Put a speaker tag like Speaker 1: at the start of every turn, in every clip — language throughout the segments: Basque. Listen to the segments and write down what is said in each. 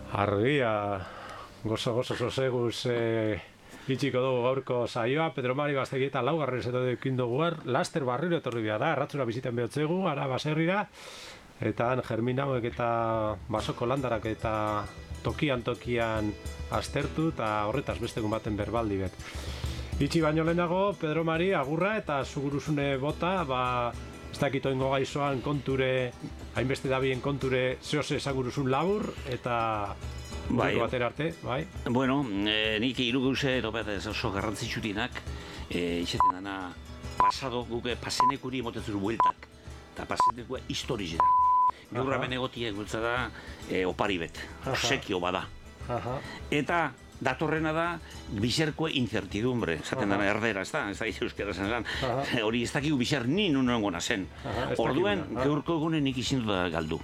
Speaker 1: Argia, gozo soseguz itxiko dugu gaurko saioa, Pedro Mari Gaztegi eta laugarren zeto dekin dugu laster barriro etorri behar da, erratzura biziten behotzegu, ara baserrira, eta han germinauek eta basoko landarak eta tokian aztertu, eta horretaz bestegun baten berbaldi bet. Itxi baino lehenago, Pedro Mari, agurra eta zuguruzune bota, ez dakito ingo gaizoan konture, hainbeste dabien konture zehose esaguruzun labur, eta
Speaker 2: bai,
Speaker 1: batera arte, bai?
Speaker 2: Bueno, nik hiru gauze oso garrantzitsutinak, izaten dana pasado, guk pasenekuri motetzuru bueltak, eta pasenekua historizera. Gaur hemen egotiek gultza da opari bet, sekio bada. Eta datorrena da bizerkoe incertidumbre, esaten dana erdera, ez da euskera zen, hori ez dakigu bizer ni nunengona zen. Orduen, gaurko egunen nik izin dut galdu.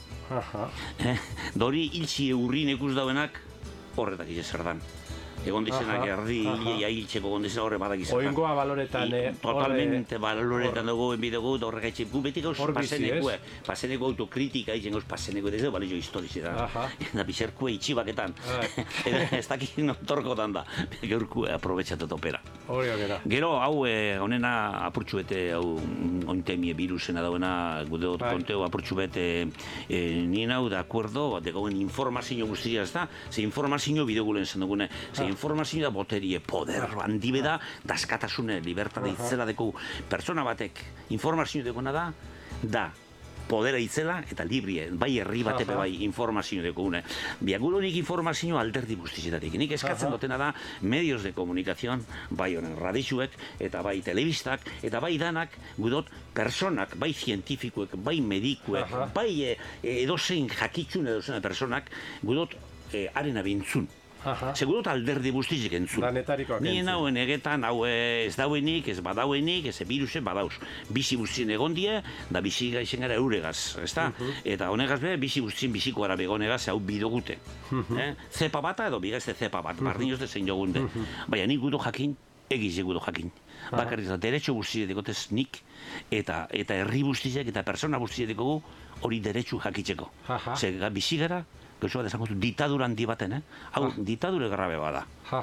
Speaker 2: Dori hiltzi eurrin ikus dauenak horretak izezer dan. Egon dizenak erdi hilea hiltzeko gondizena horre badak izan.
Speaker 1: Oingoa baloretan.
Speaker 2: Totalmente baloretan dugu, enbidegu, da horrek haitxe. Gu beti gauz pasenekue, paseneko autokritika haitxen gauz paseneko, ez da balio historizera. Da bizerkue itxibaketan. Ez dakik notorkotan da. Gaurkue aprobetxatot opera. Gero, hau, honena apurtxu bete, hau, ointemie virusena dauena, gudeot konteo apurtxu bete, nien hau, de acuerdo, degoen informazio guztia ez da, ze informazio bidegulen zen dugune, informazioa da boterie, poder, handibe da, daskatasune, libertate itzela deko pertsona batek informazio dekona da podera itzela eta librie, bai herri batepe bai informazio deko une. Biagulonik informazio alderdi guztizetatik. Nik eskatzen dutena da medios de komunikazion, bai honen radixuek, eta bai telebistak, eta bai danak, gudot, personak, bai zientifikuek, bai medikuek, bai edozein jakitxun edozein personak, gudot, arena bintzun. Segurot alderdi guztizik entzun. Nien hauen egetan, hau ez dauenik, ez badauenik, ez viruse badauz. Bizi guztien egon die, da bizi gaizen gara euregaz, ezta? Eta honegaz be, bizi guztien biziko gara begonegaz, hau bidogute. Zepa bata edo bigazte zepa bat, bardin jozte zein jogunde. Baina nik gudo jakin, egiz gudo jakin. Bakarrik da, derecho guztiek dekotez nik, eta herri guztiek eta persona guztiek dekogu hori derecho jakitzeko. Bizi gara, gauzo bat esango ditadura handi baten, hau ditadure grabe bada.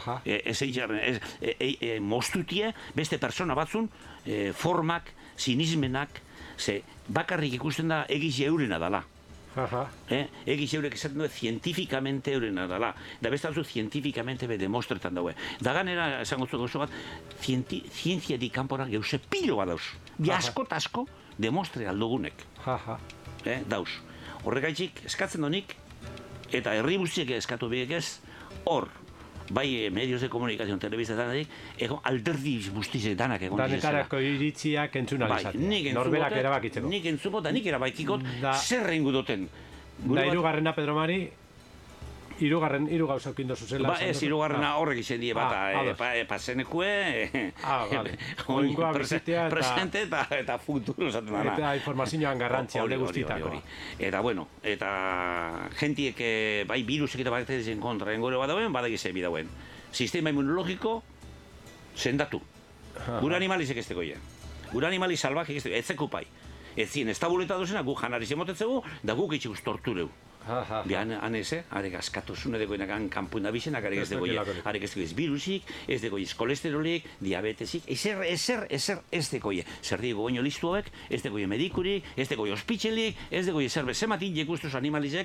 Speaker 2: Moztutie beste persona batzun formak, sinismenak, bakarrik ikusten da egiz eurena dala. Egiz eurek esaten dugu zientifikamente eurena dala. Da beste batzu zientifikamente be demostretan daue. Da ganera esango zu gauzo bat, zientziatik kanpora geuse pilo bat dauz. Bi asko eta asko demostre aldugunek. Dauz. Horregaitzik eskatzen donik, eta herri guztiek eskatu biek ez, hor, bai medios de komunikazioan, telebiztetatik, alderdi guztiek danak egon dizela.
Speaker 1: Danetarako iritziak entzunalizatu. Norberak erabakitzeko.
Speaker 2: Nik entzuko eta nik erabakikot zer rengu duten.
Speaker 1: Da hirugarrena, Pedro Mari, hiru gauza okindu zuzela.
Speaker 2: Ez, hirugarrena horrek izan die bata, pasenekue,
Speaker 1: oingoa bizitea
Speaker 2: presente eta futuro zaten dana.
Speaker 1: Eta informazioan garrantzia alde guztitako.
Speaker 2: Eta bueno, eta gentiek bai virusek eta bakterien kontra engore badauen, badagize bidauen. Sistema immunologiko sendatu. Gure animalizek ez tegoia. Gure animali salvajek ez tegoia, ez zekupai. Ez zien, ez tabuleta duzena, gu janariz emotetzegu, da guk itxeguz tortureu. Bian, haneze, arek askatuzune degoenak kanpuin da bizenak, arek ez degoia, arek ez degoiz virusik, ez degoiz kolesterolik, diabetesik, ezer ez degoia. Zer diego goño listu hauek, ez degoia medikurik, ez degoia ospitzelik, ez degoia zerbe, zematik jekustuz animalizek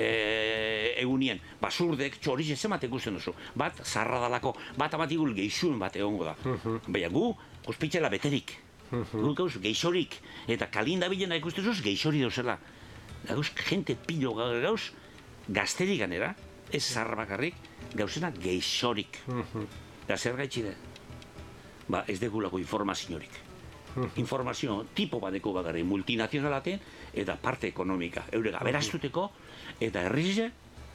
Speaker 2: egunien, basurdek, txorize, zematek gusten duzu. Bat, zarra dalako, bat amatigul geixun bat egongo da. Baina gu, ospitzela beterik. Gu gauz, geixorik, eta kalinda bilena ikustezuz, geixori dauzela. Gauz, jente pilo gauz, gazterik ganera, ez zarra bakarrik, gauzena geixorik. Da zer gaitxide? Ez degulako informaziorik. Informazio tipo badeko bakarrik, multinazionalaten eta parte ekonomika. Eureka, aberaztuteko eta herrize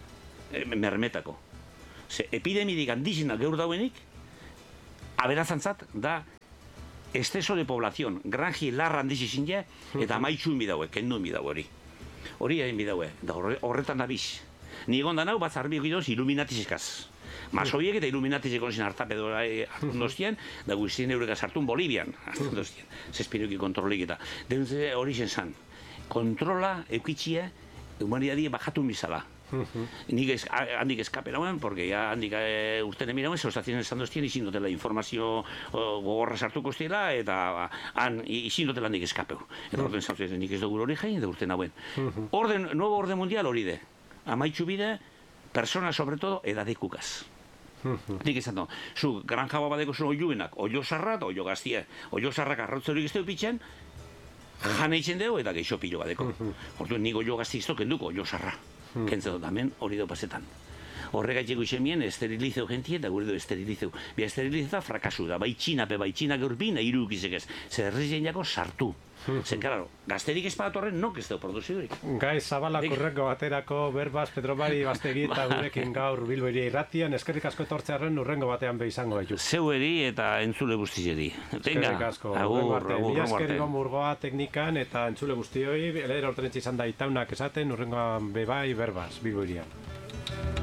Speaker 2: mermetako. Epidemidik handizena gaur dauenik, aberazantzat da exceso de población, granji larra handizizin ja, eta maitxun bidaue, kendun bidaue hori. Hori egin bidaue, da horretan da biz. Ni egon da nau, bat zarbiok idoz, iluminatizikaz. Masoiek eta iluminatizek onzien hartapedora hartundoztien, da guztien eurekaz hartun Bolivian, hartundoztien. Zespirioki kontrolik eta. Denze hori zen zan. Kontrola eukitxia humanidadie bajatu bizala. Nik handik eskapen hauen, porque ya handik urten emirauen, zeustazien esan doztien, izin dutela informazio gogorra sartuko zela, eta han izin dutela handik eskapeu. Eta orden zautzen, nik ez dugu hori jain, da urten hauen. Nuevo orden mundial hori de. Amaitxu bide, persona sobre todo, edadekukaz. Nik esan du, zu granja badeko zu oiuenak, oio sarra eta oio gaztia. Oio sarrak arrautzorik ez dugu pitxen, jana itzen dugu eta geixo pilo badeko. Hortu nik oio gazti izto kenduko, oio sarra. Kentzen dut, hemen hori do pasetan. Horregatik guixen esterilizeu gentie eta gure do esterilizeu. Bia esterilizeu frakasu da, bai txina urbina irukizek ez. Zerrezen jako sartu. Zen, claro, gazterik ez badatorren nok ez dugu produzidurik.
Speaker 1: Gai zabalak urrengo baterako berbaz, Pedromari Gaztegi eta gurekin gaur Bilboiri irratian, eskerrik asko etortzearen urrengo batean be izango gaitu.
Speaker 2: Zeueri eta entzule guztizeri.
Speaker 1: Eskerrik asko. Agur. Mila esker Igon Murgoa teknikan eta entzule guztioi, eder ortenetxe izan da itaunak esaten, urrengoan bebai berbaz, Bilboirian.